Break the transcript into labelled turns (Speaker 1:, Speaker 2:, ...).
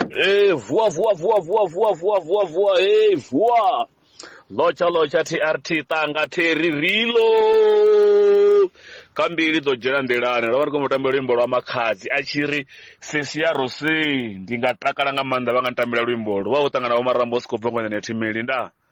Speaker 1: Vua, vua, vua, vua, vua, vua, vua, vua, vua. Locha TRT tanga teririlo. Kambiri dzo dzhena nḓelani ro vha ri khou tambela luimbo lwa Makhadzi a tshi ri sesi ya Rose ndi nga takala nga maanḓa vha nga ntambela luimbo lwo vha u ṱangana vho Marambo Scope ngwane thimeli nda